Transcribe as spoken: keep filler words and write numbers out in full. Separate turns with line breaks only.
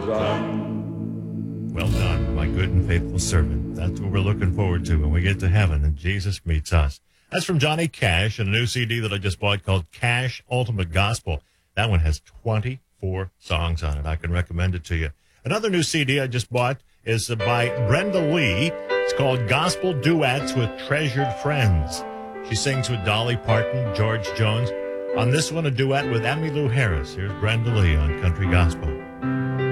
done.
Well done, my good and faithful servant. That's what we're looking forward to when we get to heaven and Jesus meets us. That's from Johnny Cash, and a new C D that I just bought called Cash Ultimate Gospel. That one has twenty-four songs on it. I can recommend it to you. Another new C D I just bought is by Brenda Lee. It's called Gospel Duets with Treasured Friends. She sings with Dolly Parton, George Jones. On this one, a duet with Emmylou Harris. Here's Brenda Lee on Country Gospel.